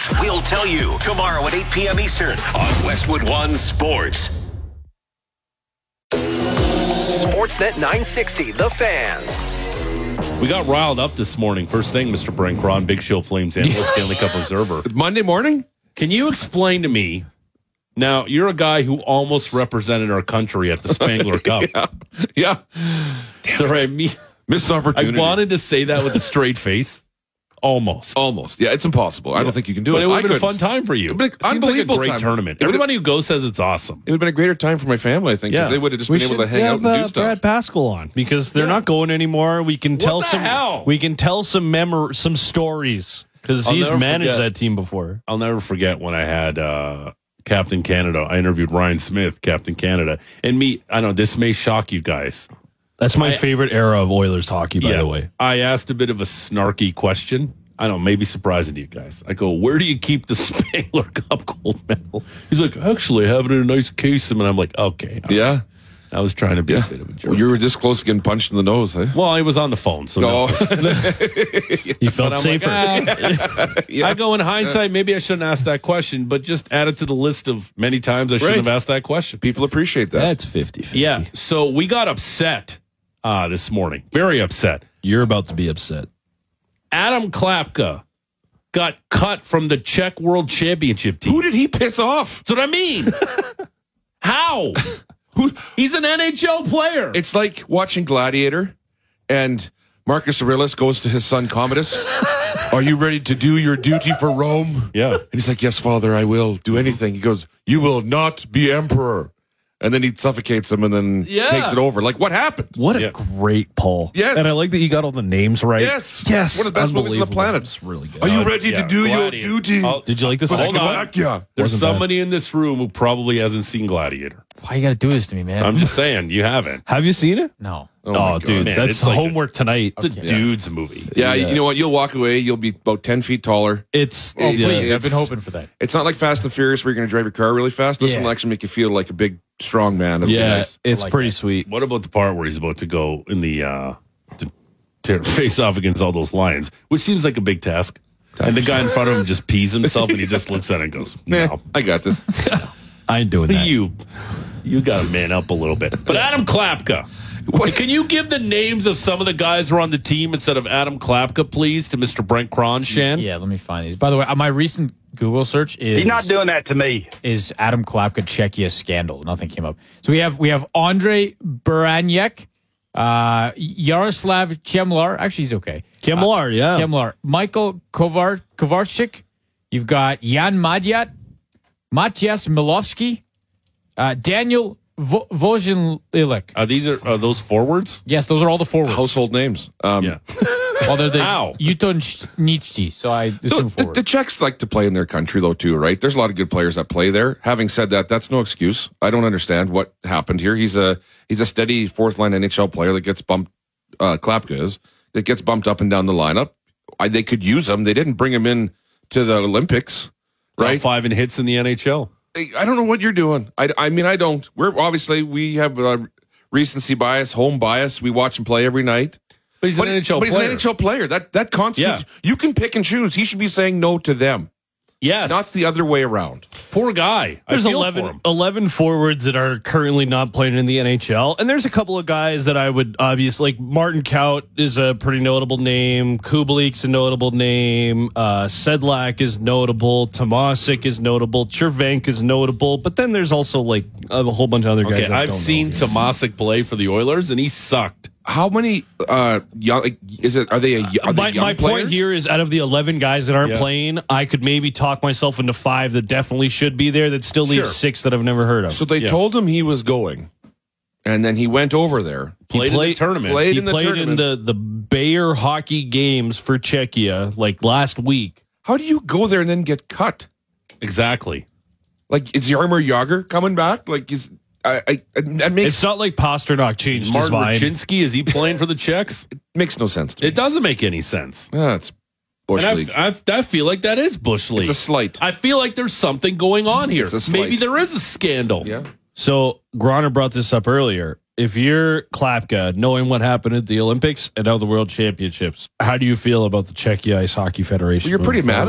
We'll tell you tomorrow at 8 p.m. Eastern on Westwood One Sports. Sportsnet 960, The Fan. We got riled up this morning. First thing, Mr. Brent Cron, Big Show Flames analyst, Stanley Cup observer. Monday morning? Can you explain to me, now, you're a guy who almost represented our country at the Spangler Cup. Yeah. Sorry, Missed opportunity. I wanted to say that with a straight face. Almost. Yeah, it's impossible. I don't think you can do it. But it would have been a fun time for you. It would have been an unbelievable like a great time. tournament. Everybody who goes says it's awesome. It would have been a greater time for my family, I think, because they would have just been able to hang out and do stuff. Brad Pascal on because they're not going anymore. We can tell hell? some stories because he's managed that team before. I'll never forget when I had Captain Canada. I interviewed Ryan Smith, Captain Canada, and I know this may shock you guys. That's my favorite era of Oilers hockey, by the way. I asked a bit of a snarky question. I don't know, maybe surprising to you guys. I go, where do you keep the Spangler Cup gold medal? He's like, actually, I have it in a nice case. And I'm like, okay. Yeah. I was trying to be a bit of a jerk. Well, you were this close to getting punched in the nose, eh? Well, I was on the phone, so no. You felt safer. Like, I go, in hindsight, maybe I shouldn't ask that question, but just add it to the list of many times I shouldn't have asked that question. People appreciate that. That's 50-50. Yeah, so we got upset this morning. Very upset. You're about to be upset. Adam Klapka got cut from the Czech World Championship team. Who did he piss off? That's what I mean. How? He's an NHL player. It's like watching Gladiator, and Marcus Aurelius goes to his son Commodus. Are you ready to do your duty for Rome? Yeah. And he's like, yes, father, I will do anything. He goes, you will not be emperor. And then he suffocates him and then takes it over. Like, what happened? What a great poll. Yes. And I like that you got all the names right. Yes. Yes. One of the best movies on the planet. It's really good. Are you ready to do your duty? Did you like this? Hold on. Yeah. There's somebody in this room who probably hasn't seen Gladiator. Why you got to do this to me, man? I'm just saying, you haven't. Have you seen it? No. Oh, dude, Man, that's it's like homework tonight. It's a dude's movie. Yeah, you know what? You'll walk away. You'll be about 10 feet taller. It's Oh, please. Yeah, I've been hoping for that. It's not like Fast and Furious where you're going to drive your car really fast. This Yeah. one will actually make you feel like a big, strong man. It'll be yeah, nice. it's like pretty that. sweet. What about the part where he's about to go in the to face off against all those lions, which seems like a big task. And the guy in front of him just pees himself, and he just looks at it and goes, "No, I got this. I ain't doing that. You got to man up a little bit." But Adam Klapka, can you give the names of some of the guys who are on the team instead of Adam Klapka, please, to Mr. Brent Cron, Shan? Yeah, let me find these. By the way, my recent Google search is He's not doing that to me. Is Adam Klapka Czechia scandal? Nothing came up. So we have Andre Baraniak, Yaroslav Chemlar. Actually, he's okay. Kemlar, yeah. Kemlar, Michael Kovarchik. You've got Jan Madyat, Matyas Milovsky, Daniel Vozinilek. Are those forwards? Yes, those are all the forwards. Household names. Yeah. Well, they're the How? Utonchnichi, so I assume forward. The Czechs like to play in their country, though, too, right? There's a lot of good players that play there. Having said that, that's no excuse. I don't understand what happened here. He's a steady fourth-line NHL player that gets bumped, Klapka is, that gets bumped up and down the lineup. They could use him. They didn't bring him in to the Olympics, right? Top 5 in hits in the NHL. I don't know what you're doing. I mean, I don't. We have recency bias, home bias. We watch him play every night. But he's an NHL player. He's an NHL player. That constitutes. You can pick and choose. He should be saying no to them. Yes. Not the other way around. Poor guy. There's I feel for him. 11 forwards that are currently not playing in the NHL. And there's a couple of guys that I would obviously, like Martin Kaut is a pretty notable name. Kubelik's a notable name. Sedlak is notable. Tomasic is notable. Chervenk is notable. But then there's also like a whole bunch of other guys. Okay, I've seen Tomasic play for the Oilers, and he sucked. How many young? Are they young My players? point here is, out of the 11 guys that aren't playing, I could maybe talk myself into 5 that definitely should be there. That still leaves 6 that I've never heard of. So they told him he was going, and then he went over there. Played in the tournament. Played He in the played tournament. in the Bayer hockey games for Czechia like last week. How do you go there and then get cut? Exactly. Like, is Jaromir Jagr coming back? Like, that makes It's not like Pasternak changed Martin his mind. Raczynski, is he playing for the Czechs? makes no sense to me. It doesn't make any sense. It's Bush And League. I feel like that is Bush League. It's a slight. I feel like there's something going on here. It's a slight. Maybe there is a scandal. Yeah. So Griner brought this up earlier. If you're Klapka, knowing what happened at the Olympics and now the World Championships, how do you feel about the Czechia Ice Hockey Federation? Well, you're pretty moving mad forward?